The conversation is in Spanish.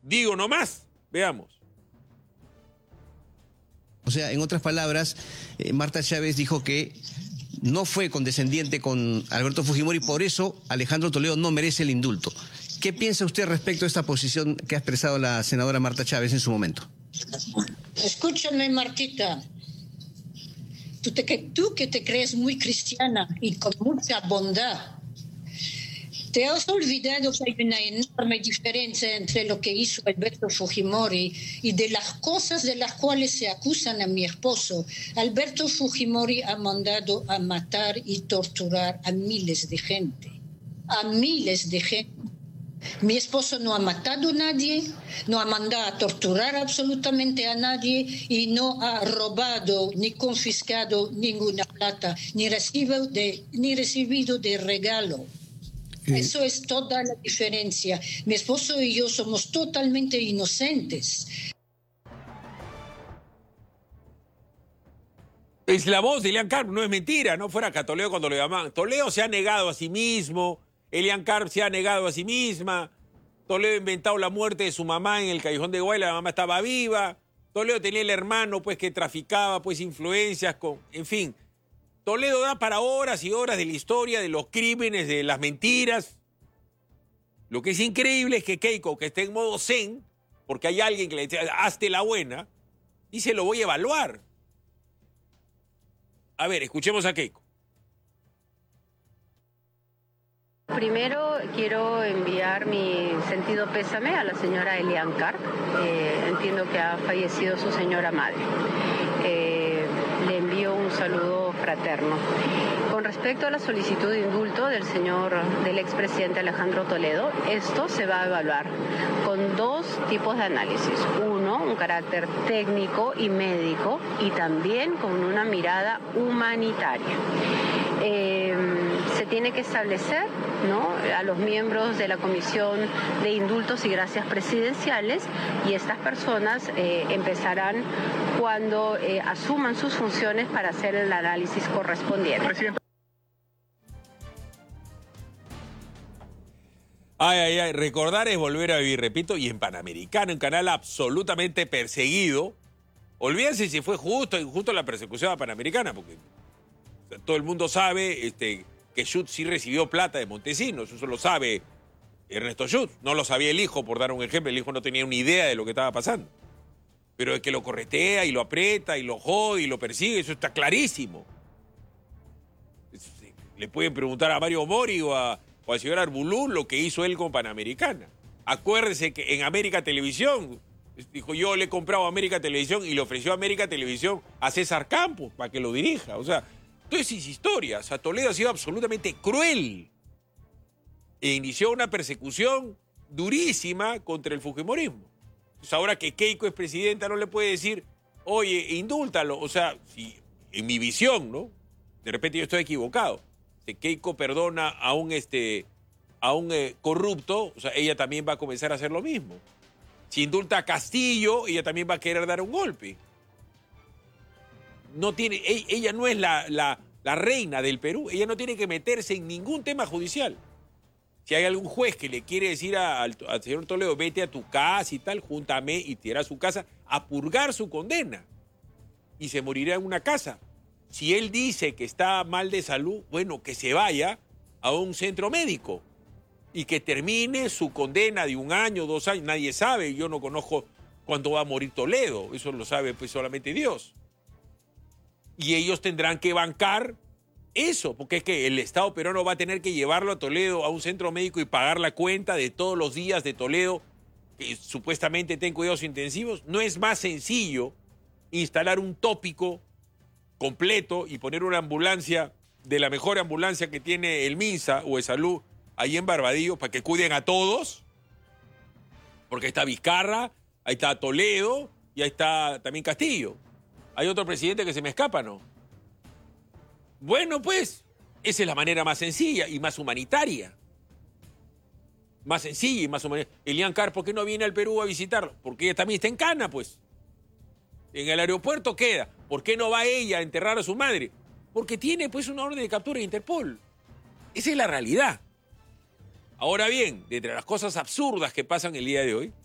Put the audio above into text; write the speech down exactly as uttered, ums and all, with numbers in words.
Digo nomás, veamos. O sea, en otras palabras, eh, Marta Chávez dijo que no fue condescendiente con Alberto Fujimori, por eso Alejandro Toledo no merece el indulto. ¿Qué piensa usted respecto a esta posición que ha expresado la senadora Marta Chávez en su momento? Escúchame, Martita. Tú, te, tú que te crees muy cristiana y con mucha bondad, te has olvidado que hay una enorme diferencia entre lo que hizo Alberto Fujimori y de las cosas de las cuales se acusan a mi esposo. Alberto Fujimori ha mandado a matar y torturar a miles de gente, a miles de gente. Mi esposo no ha matado a nadie, no ha mandado a torturar absolutamente a nadie y no ha robado ni confiscado ninguna plata, ni recibido de, ni recibido de regalo. Eso es toda la diferencia. Mi esposo y yo somos totalmente inocentes. Es la voz de Elian Karp, no es mentira, no fuera que a Toledo cuando lo llamaban. Toledo se ha negado a sí mismo, Elian Karp se ha negado a sí misma, Toledo ha inventado la muerte de su mamá en el Callejón de Guayla, la mamá estaba viva, Toledo tenía el hermano pues que traficaba pues influencias con, en fin. Toledo da para horas y horas de la historia, de los crímenes, de las mentiras. Lo que es increíble es que Keiko, que está en modo zen, porque hay alguien que le dice, hazte la buena, dice, lo voy a evaluar. A ver, escuchemos a Keiko. Primero quiero enviar mi sentido pésame a la señora Elian Karp. Eh, entiendo que ha fallecido su señora madre. Eh, le envío un saludo fraterno. Con respecto a la solicitud de indulto del señor, del expresidente Alejandro Toledo, esto se va a evaluar con dos tipos de análisis. Uno, un carácter técnico y médico, y también con una mirada humanitaria. Eh, se tiene que establecer, ¿no?, a los miembros de la Comisión de Indultos y Gracias Presidenciales, y estas personas eh, empezarán cuando eh, asuman sus funciones para hacer el análisis correspondiente. Presidente. Ay, ay, ay, recordar es volver a vivir, repito, y en Panamericano, un canal absolutamente perseguido. Olvídense si fue justo o injusto la persecución a Panamericana, porque o sea, todo el mundo sabe este, que Schutz sí recibió plata de Montesinos, eso lo sabe Ernesto Schutz, no lo sabía el hijo, por dar un ejemplo, el hijo no tenía una idea de lo que estaba pasando. Pero es que lo corretea y lo aprieta y lo jode y lo persigue, eso está clarísimo. Le pueden preguntar a Mario Mori o a... o al señor Arbulú lo que hizo él con Panamericana. Acuérdense que en América Televisión, dijo, yo le he comprado a América Televisión y le ofreció a América Televisión a César Campos para que lo dirija. O sea, todas esas historias. O sea, Toledo ha sido absolutamente cruel e inició una persecución durísima contra el fujimorismo. Entonces, ahora que Keiko es presidenta, no le puede decir, oye, indúltalo. O sea, si en mi visión, ¿no? De repente yo estoy equivocado. Si Keiko perdona a un, este, a un eh, corrupto, o sea, ella también va a comenzar a hacer lo mismo. Si indulta a Castillo, ella también va a querer dar un golpe. No tiene, ella no es la, la, la reina del Perú, ella no tiene que meterse en ningún tema judicial. Si hay algún juez que le quiere decir a, al, al señor Toledo, vete a tu casa y tal, júntame y te irá a su casa a purgar su condena. Y se morirá en una casa. Si él dice que está mal de salud, bueno, que se vaya a un centro médico y que termine su condena de un año, dos años. Nadie sabe, yo no conozco cuándo va a morir Toledo, eso lo sabe pues solamente Dios. Y ellos tendrán que bancar eso, porque es que el Estado peruano va a tener que llevarlo a Toledo a un centro médico y pagar la cuenta de todos los días de Toledo, que supuestamente está en cuidados intensivos. ¿No es más sencillo instalar un tópico completo y poner una ambulancia de la mejor ambulancia que tiene el MINSA o de salud ahí en Barbadillo para que cuiden a todos? Porque ahí está Vizcarra, ahí está Toledo y ahí está también Castillo. Hay otro presidente que se me escapa, ¿no? Bueno, pues, esa es la manera más sencilla y más humanitaria. Más sencilla y más humanitaria. Elian Karp, ¿por qué no viene al Perú a visitarlo? Porque ella también está en Cana, pues. En el aeropuerto queda. ¿Por qué no va ella a enterrar a su madre? Porque tiene pues una orden de captura de Interpol. Esa es la realidad. Ahora bien, de entre las cosas absurdas que pasan el día de hoy,